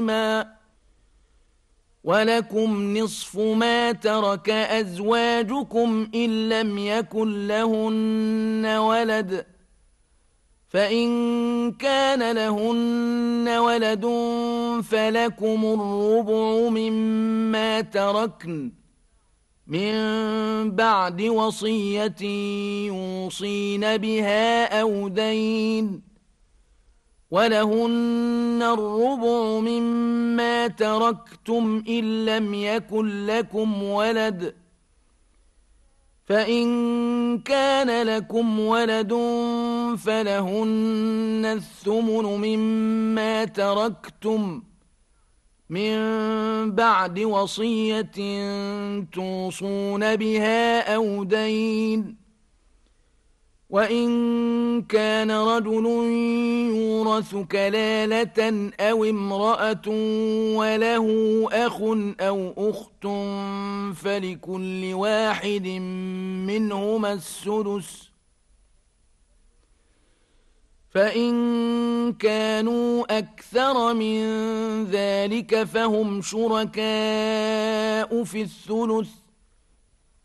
ولكم نصف ما ترك أزواجكم إن لم يكن لهن ولد فإن كان لهن ولد فلكم الربع مما تركن من بعد وصية يوصين بها أو دين ولهن الربع مما تركتم إن لم يكن لكم ولد فإن كان لكم ولد فلهن الثمن مما تركتم من بعد وصية توصون بها أو دين وإن كان رجل يورث كلالة أو امرأة وله أخ أو أخت فلكل واحد منهما السدس فإن كانوا أكثر من ذلك فهم شركاء في الثلث